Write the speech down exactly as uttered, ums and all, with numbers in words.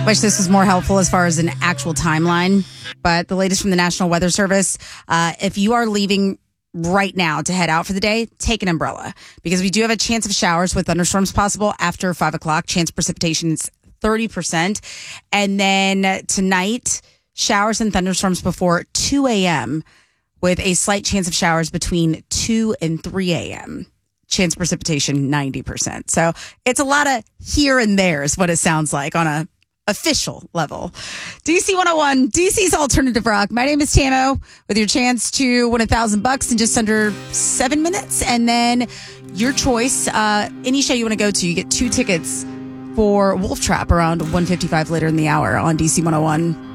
Wish this was more helpful as far as an actual timeline. But the latest from the National Weather Service, uh, if you are leaving right now to head out for the day, take an umbrella. Because we do have a chance of showers with thunderstorms possible after five o'clock. Chance of precipitation is thirty percent. And then tonight, showers and thunderstorms before two a.m. with a slight chance of showers between two and three a.m. Chance of precipitation, ninety percent. So it's a lot of here and there is what it sounds like on a official level. D C one oh one, D C's Alternative Rock. My name is Tamo with your chance to win a thousand bucks in just under seven minutes. And then your choice, uh, any show you want to go to, you get two tickets for Wolf Trap around one fifty-five later in the hour on D C one oh one.